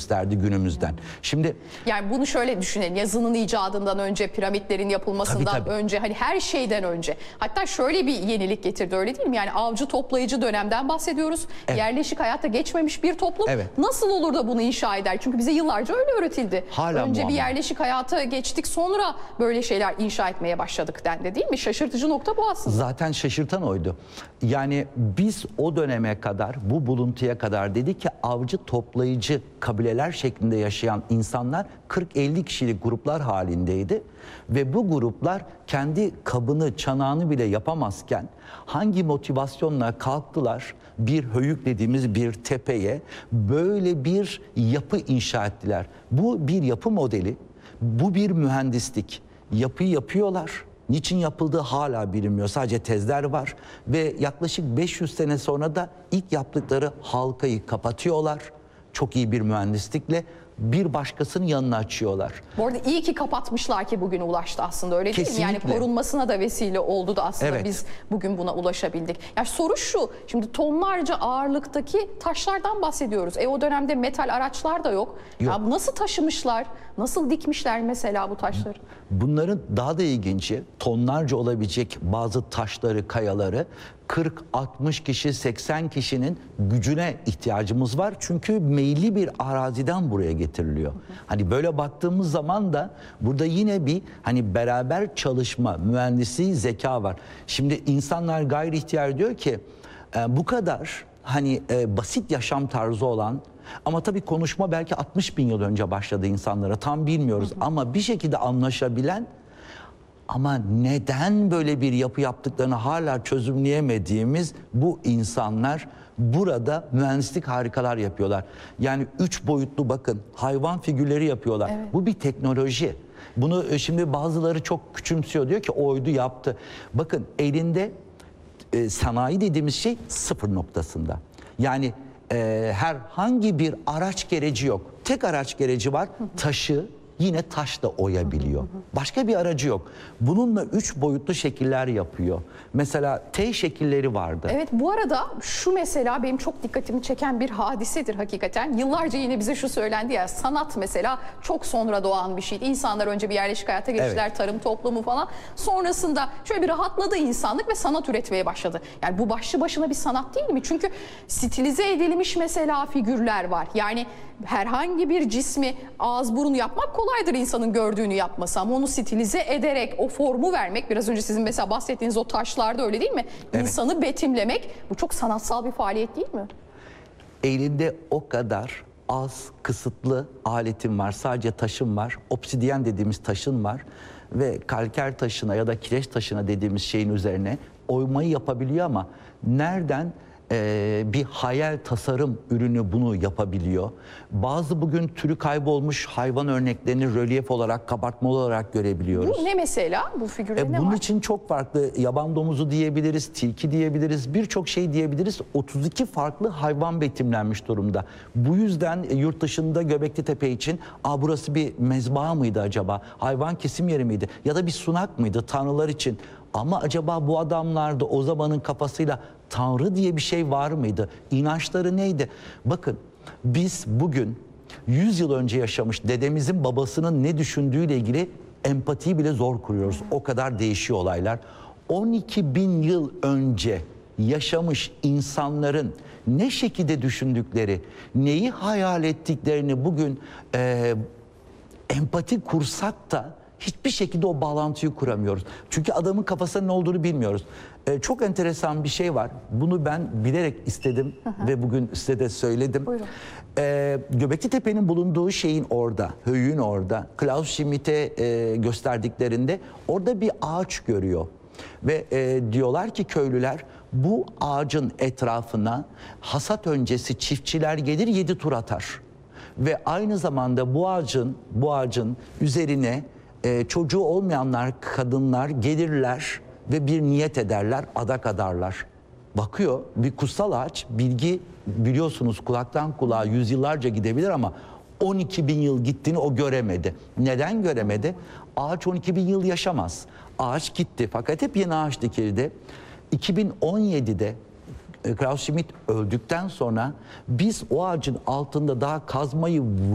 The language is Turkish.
gösterdi günümüzden. Şimdi yani bunu şöyle düşünelim. Yazının icadından önce, piramitlerin yapılmasından tabii. önce, hani her şeyden önce. Hatta şöyle bir yenilik getirdi, öyle değil mi? Yani avcı toplayıcı dönemden bahsediyoruz. Evet. Yerleşik hayata geçmemiş bir toplum Evet. nasıl olur da bunu inşa eder? Çünkü bize yıllarca öyle öğretildi. Hala önce bir muamma. yerleşik hayata geçtik, sonra böyle şeyler inşa etmeye başladık dendi, değil mi? Şaşırtıcı nokta bu aslında. zaten şaşırtan oydu. Yani biz o döneme kadar, bu buluntuya kadar dedik ki avcı toplayıcı kabileler şeklinde yaşayan insanlar 40-50 kişilik gruplar halindeydi. Ve bu gruplar kendi kabını, çanağını bile yapamazken hangi motivasyonla kalktılar? Bir höyük dediğimiz bir tepeye böyle bir yapı inşa ettiler. Bu bir yapı modeli, bu bir mühendislik. Yapıyı yapıyorlar. Niçin yapıldığı hala bilinmiyor. Sadece tezler var ve yaklaşık 500 sene sonra da ilk yaptıkları halkayı kapatıyorlar. Çok iyi bir mühendislikle bir başkasının yanına açıyorlar. Bu arada iyi ki kapatmışlar ki bugüne ulaştı aslında, öyle değil mi? Yani Kesinlikle. korunmasına da vesile oldu da aslında Evet. biz bugün buna ulaşabildik. Yani soru şu, şimdi tonlarca ağırlıktaki taşlardan bahsediyoruz. O dönemde metal araçlar da yok. Yok. Ya nasıl taşımışlar, nasıl dikmişler mesela bu taşları? Bunların daha da ilginci, tonlarca olabilecek bazı taşları, kayaları 40-60 kişi, 80 kişinin gücüne ihtiyacımız var. Çünkü meyilli bir araziden buraya getiriliyor. Hani böyle baktığımız zaman da burada yine bir hani beraber çalışma, mühendisliği, zeka var. Şimdi insanlar gayri ihtiyar diyor ki bu kadar hani basit yaşam tarzı olan, ama tabii konuşma belki 60 bin yıl önce başladı insanlara, tam bilmiyoruz ama bir şekilde anlaşabilen, ama neden böyle bir yapı yaptıklarını hala çözümleyemediğimiz bu insanlar burada mühendislik harikalar yapıyorlar. Yani 3 boyutlu bakın hayvan figürleri yapıyorlar. Evet. Bu bir teknoloji. Bunu şimdi bazıları çok küçümsüyor, diyor ki oydu yaptı. Bakın elinde sanayi dediğimiz şey sıfır noktasında. Yani herhangi bir araç gereci yok. Tek araç gereci var, taşı yine taşla oyabiliyor. Başka bir aracı yok. Bununla 3 boyutlu şekiller yapıyor. Mesela T şekilleri vardı. Evet, bu arada şu mesela benim çok dikkatimi çeken bir hadisedir hakikaten. Yıllarca yine bize şu söylendi ya, sanat mesela çok sonra doğan bir şeydi. İnsanlar önce bir yerleşik hayata geçtiler, Evet. tarım toplumu falan. Sonrasında şöyle bir rahatladı insanlık ve sanat üretmeye başladı. Yani bu başlı başına bir sanat değil mi? Çünkü stilize edilmiş mesela figürler var. Yani herhangi bir cismi ağız burun yapmak kolaydır insanın gördüğünü yapması, ama onu stilize ederek o formu vermek, biraz önce sizin mesela bahsettiğiniz o taşlarda öyle değil mi? Evet. İnsanı betimlemek, bu çok sanatsal bir faaliyet değil mi? Elinde o kadar az, kısıtlı aletim var. Sadece taşım var. Obsidyen dediğimiz taşın var. Ve kalker taşına ya da kireç taşına dediğimiz şeyin üzerine oymayı yapabiliyor, ama nereden bir hayal tasarım ürünü bunu yapabiliyor? Bazı bugün türü kaybolmuş hayvan örneklerini rölyef olarak, kabartmalı olarak görebiliyoruz. Bu ne mesela? Bu figürde ne Bunun var? için çok farklı, yaban domuzu diyebiliriz, tilki diyebiliriz, birçok şey diyebiliriz. 32 farklı hayvan betimlenmiş durumda. Bu yüzden yurt dışında Göbekli Tepe için burası bir mezba mıydı acaba? Hayvan kesim yeri miydi? Ya da bir sunak mıydı tanrılar için? Ama acaba bu adamlarda o zamanın kafasıyla tanrı diye bir şey var mıydı? İnançları neydi? Bakın biz bugün 100 yıl önce yaşamış dedemizin babasının ne düşündüğüyle ilgili empatiyi bile zor kuruyoruz. O kadar değişiyor olaylar. 12 bin yıl önce yaşamış insanların ne şekilde düşündükleri, neyi hayal ettiklerini bugün empati kursak da hiçbir şekilde o bağlantıyı kuramıyoruz. Çünkü adamın kafasında ne olduğunu bilmiyoruz. Çok enteresan bir şey var. Bunu ben bilerek istedim ve bugün size de söyledim. Buyurun. Göbekli Tepe'nin bulunduğu şeyin orada, höyüğün orada, Klaus Schmidt'e gösterdiklerinde orada bir ağaç görüyor. Ve diyorlar ki köylüler, bu ağacın etrafına hasat öncesi çiftçiler gelir 7 tur atar. Ve aynı zamanda bu ağacın üzerine çocuğu olmayanlar, kadınlar gelirler ve bir niyet ederler, adak adarlar. Bakıyor, bir kutsal ağaç, bilgi biliyorsunuz kulaktan kulağa yüzyıllarca gidebilir, ama 12 bin yıl gittiğini o göremedi. Neden göremedi? Ağaç 12 bin yıl yaşamaz. Ağaç gitti, fakat hep yeni ağaç dikildi. 2017'de Klaus Schmidt öldükten sonra biz o ağacın altında daha kazmayı